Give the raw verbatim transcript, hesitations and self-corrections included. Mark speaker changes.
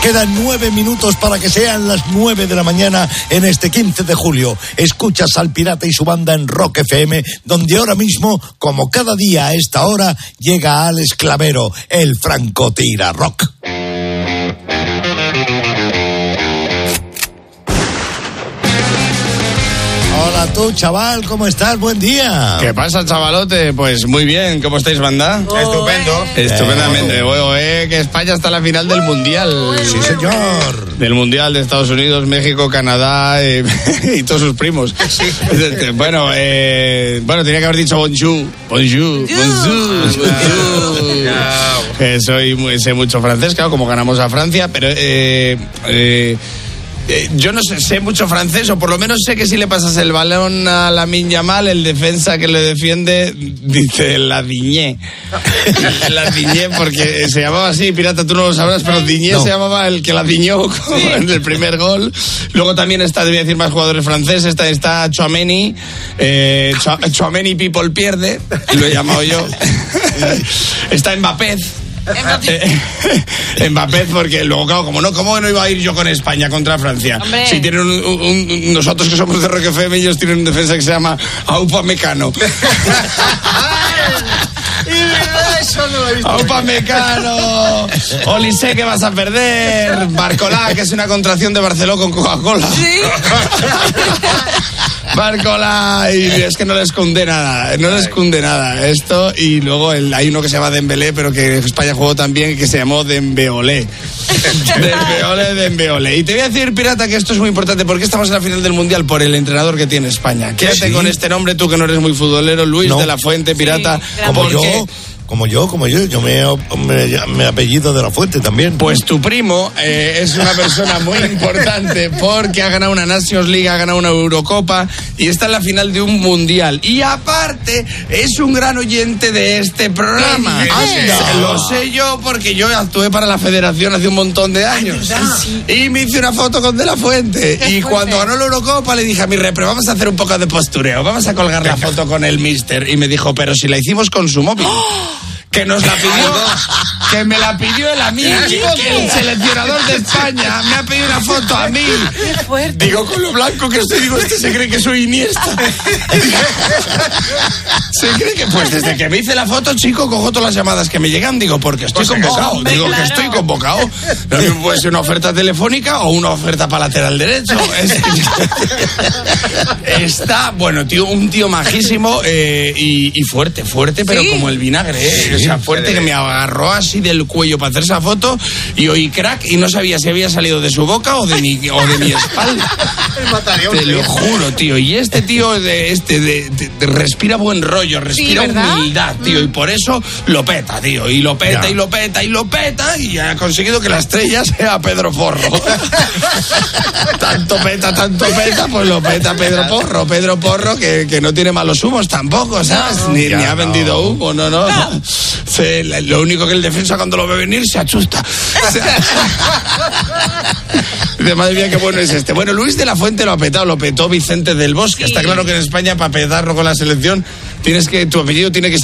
Speaker 1: Quedan nueve minutos para que sean las nueve de la mañana en este quince de julio. Escuchas al Pirata y su banda en Rock F M, donde ahora mismo, como cada día a esta hora, llega Alex Clavero, el francotira rock. Hola tú, chaval, ¿cómo estás? Buen día.
Speaker 2: ¿Qué pasa, chavalote? Pues muy bien, ¿cómo estáis, banda?
Speaker 3: Oh,
Speaker 2: Estupendo.
Speaker 3: eh.
Speaker 2: Estupendamente. Bueno, eh, que España está en la final del Mundial.
Speaker 1: Sí, señor.
Speaker 2: Del Mundial de Estados Unidos, México, Canadá eh, y todos sus primos. Sí. Bueno, eh, bueno, tenía que haber dicho bonjour. Bonjour. Bonjour. Bonjour. Eh, soy muy, sé mucho francés, claro, como ganamos a Francia, pero... Eh, eh, Eh, yo no sé, sé mucho francés, o por lo menos sé que si le pasas el balón a Lamine Yamal, el defensa que le defiende dice la Diñé. La Diñé, porque se llamaba así, Pirata, tú no lo sabrás, pero Diñé no. Se llamaba el que la diñó sí. En el primer gol. Luego también está, debía decir más jugadores franceses, está, está Tchouaméni, eh, Tchouaméni People pierde, lo he llamado yo. Está Mbappé. Mbappé. Mbappé, porque luego, claro, como no, ¿cómo no iba a ir yo con España contra Francia? Hombre. Si tienen un, un, un, nosotros que somos de Rock F M, ellos tienen un defensa que se llama Aupamecano. Aupamecano. Olise, que vas a perder. Barcolá, que es una contracción de Barceló con Coca-Cola. Sí. Barcola, y es que no les cunde nada, no les cunde nada esto. Y luego el, hay uno que se llama Dembélé, pero que España jugó también, que se llamó Dembeolé. Dembeolé, Dembeolé. Y te voy a decir, Pirata, que esto es muy importante, porque estamos en la final del Mundial por el entrenador que tiene España. Quédate ¿Sí? con este nombre, tú que no eres muy futbolero, Luis no. de la Fuente, Pirata.
Speaker 1: Sí, como yo. Como yo, como yo, yo me, me, me apellido de la Fuente también.
Speaker 2: Pues tu primo eh, es una persona muy importante porque ha ganado una Nations League, ha ganado una Eurocopa y está en la final de un Mundial. Y aparte, es un gran oyente de este programa.
Speaker 1: Ay,
Speaker 2: no. Lo sé yo porque yo actué para la Federación hace un montón de años. Ay, sí. Y me hice una foto con De la Fuente. Y cuando ganó la Eurocopa le dije a mi repre, vamos a hacer un poco de postureo, vamos a colgar Venga. la foto con el mister. Y me dijo, pero si la hicimos con su móvil. ¡Oh! Que nos la pidió, que me la pidió él a mí, que el seleccionador de España me ha pedido una foto a mí.
Speaker 3: Qué fuerte.
Speaker 2: Digo, con lo blanco que estoy, digo, este se cree que soy Iniesta. Se cree que, pues desde que me hice la foto, chico, cojo todas las llamadas que me llegan, digo, porque estoy pues convocado, hombre, digo claro. que estoy convocado. No puede ser una oferta telefónica o una oferta para lateral derecho. Es, está, bueno, tío, un tío majísimo eh, y, y fuerte, fuerte, pero ¿Sí? como el vinagre, ¿eh? O sea, fuerte, que me agarró así del cuello para hacer esa foto y oí crack y no sabía si había salido de su boca o de mi, o de mi espalda. Te lo juro, tío. Y este tío de, este, de, de, de, respira buen rollo, respira sí, humildad, tío. Y por eso lo peta, tío. Y lo peta, ya. y lo peta, y lo peta. Y ha conseguido que la estrella sea Pedro Porro. Tanto peta, tanto peta, pues lo peta Pedro Porro. Pedro Porro que, que no tiene malos humos tampoco, ¿sabes? No, ni, ni ha vendido no. humo, no, no. no. Se, lo único que el defensa cuando lo ve venir se asusta. O sea, de madre mía, qué bueno es este. Bueno, Luis de la Fuente lo ha petado, lo petó Vicente del Bosque. Sí. Está claro que en España, para petarlo con la selección, tienes que, tu apellido tiene que ser